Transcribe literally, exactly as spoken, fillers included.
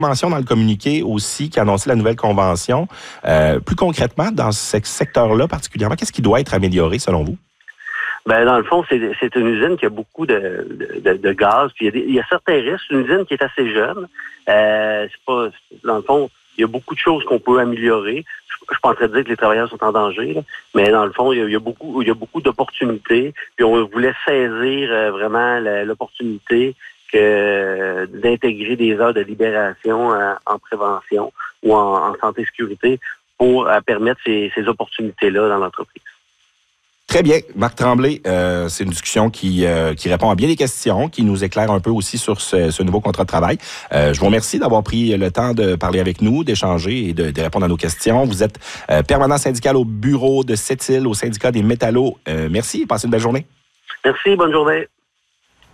mention dans le communiqué aussi qui annonçait la nouvelle convention. Euh, plus concrètement, dans ce secteur-là particulièrement, qu'est-ce qui doit être amélioré selon vous? Ben dans le fond, c'est, c'est une usine qui a beaucoup de, de, de gaz. Puis il y a des, il y a certains risques. C'est une usine qui est assez jeune. Euh, c'est pas, dans le fond, il y a beaucoup de choses qu'on peut améliorer. Je, je suis pas en train de dire que les travailleurs sont en danger, là, mais dans le fond, il y a, il y a beaucoup, il y a beaucoup d'opportunités. Puis on voulait saisir euh, vraiment la, l'opportunité que d'intégrer des heures de libération euh, en prévention ou en, en santé sécurité pour euh, permettre ces, ces opportunités-là dans l'entreprise. Très bien. Marc Tremblay, euh, c'est une discussion qui, euh, qui répond à bien des questions, qui nous éclaire un peu aussi sur ce, ce nouveau contrat de travail. Euh, je vous remercie d'avoir pris le temps de parler avec nous, d'échanger et de, de répondre à nos questions. Vous êtes euh, permanent syndical au bureau de Sept-Îles, au syndicat des métallos. Euh, merci. Passez une belle journée. Merci. Bonne journée.